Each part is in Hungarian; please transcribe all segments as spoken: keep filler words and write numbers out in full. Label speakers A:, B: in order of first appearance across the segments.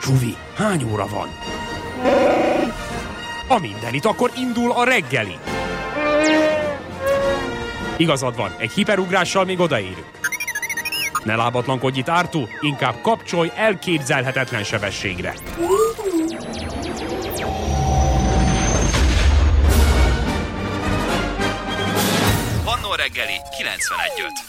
A: Csuvi, hány óra van? A mindenit, akkor indul a reggeli. Igazad van, egy hiperugrással még odaérünk. Ne lábatlankodj itt, Artú, inkább kapcsolj elképzelhetetlen sebességre.
B: Annó reggeli kilencvenegy öt.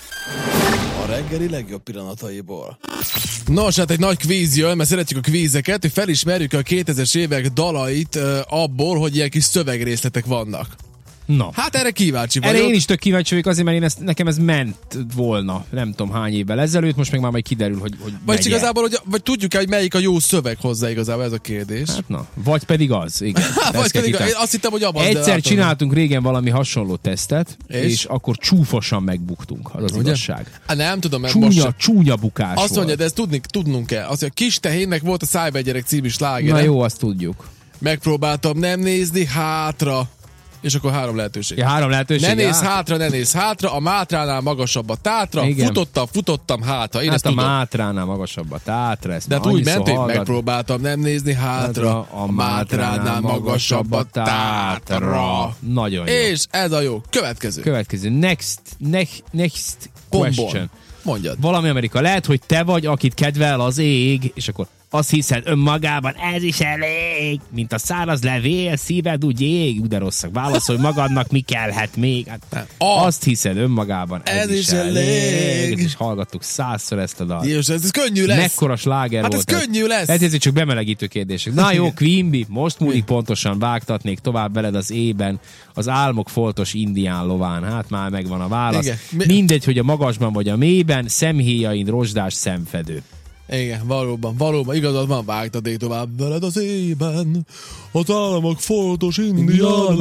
C: A reggeli legjobb pillanataiból. Nos, hát egy nagy kvíz jön, mert szeretjük a kvízeket, hogy felismerjük a kétezres évek dalait uh, abból, hogy ilyen kis szövegrészletek vannak.
D: Na.
C: Hát erre kíváncsi vagyok.
D: Erre én is tök kíváncsi vagyok, azért, mert én ezt, nekem ez ment volna, nem tudom hány évvel ezelőtt, most meg már majd kiderül, hogy, hogy
C: Vagy
D: megye.
C: igazából, hogy, vagy tudjuk-e, hogy melyik a jó szöveg hozzá igazából, ez a kérdés.
D: Hát na, vagy pedig az, igen.
C: Vagy pedig, én azt hittem, hogy abban.
D: Egyszer csináltunk régen valami hasonló tesztet, és,
C: és?
D: akkor csúfosan megbuktunk, az az
C: Ugye?
D: igazság.
C: Hát nem tudom, mert
D: Csúnya,
C: most
D: csúnya bukás
C: azt
D: volt.
C: mondja, de ezt tudni, tudnunk kell. Azt mondja, a Kis Tehénnek volt a Szájbegyerek című slágere.
D: Na jó, azt tudjuk.
C: Megpróbáltam nem nézni hátra. És akkor három lehetőség.
D: Ja, három lehetőség.
C: Ne nézz
D: hát,
C: hátra, ne nézz hátra, a Mátránál magasabb a Tátra,
D: Igen.
C: futottam, futottam hátra. Én
D: hát
C: ezt
D: a
C: tudom.
D: Mátránál magasabb a Tátra, ezt
C: De
D: már
C: hát úgy
D: annyiszor
C: ment, hogy
D: hallgat-
C: megpróbáltam nem nézni hátra, a Mátránál magasabb a Tátra.
D: Nagyon jó.
C: És ez a jó. Következő.
D: Következő. Next, next, next question.
C: Bombon. Mondjad.
D: Valami Amerika. Lehet, hogy te vagy, akit kedvel az ég, és akkor azt hiszed önmagában, ez is elég, mint a száraz levél, szíved úgy ég, de rosszak. Válaszolj magadnak, mi kellhet még. Hát,
C: A.
D: azt hiszed önmagában, ez,
C: Ez
D: is
C: is
D: elég.
C: elég.
D: És hallgattuk százszor ezt a dalt.
C: Jézus, ez, ez könnyű lesz.
D: Mekkora sláger
C: Hát
D: volt
C: ez könnyű lesz.
D: Lehet, ez csak bemelegítő kérdések. Na jó, Quimby, most múlik pontosan, vágtatnék tovább veled az ében, az álmok foltos indián lován. Hát már megvan a válasz.
C: Igen. Mi-
D: Mindegy, hogy a magasban vagy a mélyben, szemhéjain rozsdás szemfedő.
C: Igen, valóban, valóban, igazad van, vágtadék tovább veled az ében, az államok foltos indián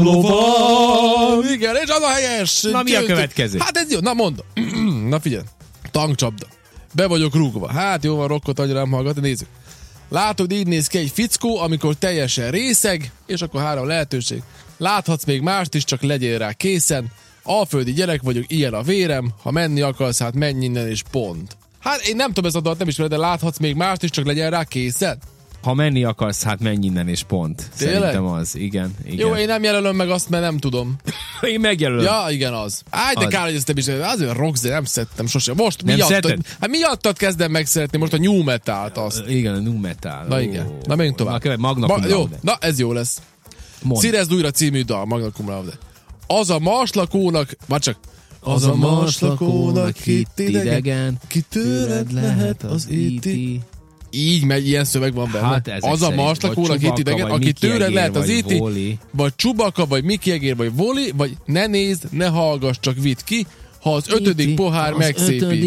C: lován. Igen, és az a helyes.
D: Na, mi a következő?
C: Hát ez jó, na mondom. Na figyelj, tankcsapda. Be vagyok rúgva. Hát jó van, rokkot annyira nem hallgatni, nézzük. Látod, így néz ki egy fickó, amikor teljesen részeg, és akkor három lehetőség. Láthatsz még mást is, csak legyél rá készen. Alföldi gyerek vagyok, ilyen a vérem, ha menni akarsz, hát menj innen és pont. Hát én nem tudom, ez a dalt nem ismered, de láthatsz még mást is, csak legyen rá készen.
D: Ha menni akarsz, hát menj innen és pont.
C: Tényleg?
D: Szerintem az, igen. igen.
C: Jó, én nem jelölöm meg azt, mert nem tudom.
D: én megjelölöm.
C: Ja, igen, az. Áj, de
D: Az.
C: kár, hogy ezt nem is. Azért a rockzene nem szerettem sosem. Most
D: Nem
C: miattad,
D: szereted?
C: hát miattad kezdem megszeretni most a new metalt azt.
D: Igen, a nu metal.
C: Na
D: Ó.
C: igen. Na menjünk tovább.
D: Na, követ, Magna cum
C: Ma, jó,
D: laude.
C: na ez jó lesz.
D: Mondd.
C: Szírezd újra című dal, Magna cum laude. Az a marslakónak, már csak az a marslakónak hit idegen, ki tőled lehet az íti. Így megy, ilyen szöveg van benne.
D: Hát ezek
C: az a
D: szerint.
C: marslakónak
D: Vagy
C: hit
D: Chewbacca,
C: idegen,
D: vagy
C: aki
D: Mickey
C: tőled
D: Egér,
C: lehet az
D: vagy
C: íti,
D: Wall-E.
C: vagy Chewbacca, vagy Mickey Egér, vagy Wall-E, vagy ne nézd, ne hallgass, csak vidd ki, ha az ötödik
D: Íti.
C: pohár
D: Az
C: megszépít.
D: ötödik